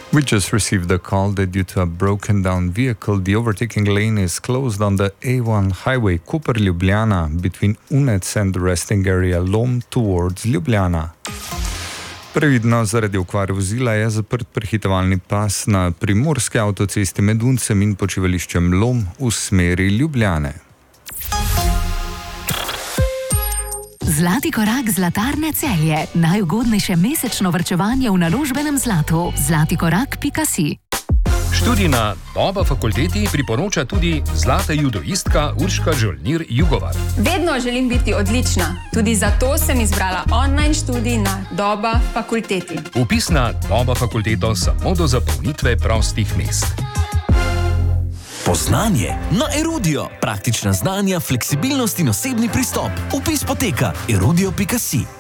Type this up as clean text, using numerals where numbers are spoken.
We just received a call that due to a broken down vehicle, the overtaking lane is closed on the A1 highway Koper-Ljubljana between Unec and the resting area Lom towards Ljubljana. Previdno zaradi okvare vozila je zaprt prehitevalni pas na primorski avtocesti med Uncem in počivališčem Lom v smeri Ljubljane. Zlati korak Zlatarne Celje. Najugodnejše mesečno varčevanje v naložbenem zlatu. zlatikorak.si. Študijna doba fakulteti priporoča tudi zlata judoistka Urška Žolnir-Jugovar. Vedno želim biti odlična. Tudi zato sem izbrala online študij na Doba fakulteti. Vpis na Doba fakulteto samo do zapolnitve prostih mest. Poznanje na Erudio. Praktična znanja, fleksibilnost in osebni pristop. Vpis poteka erudio.si.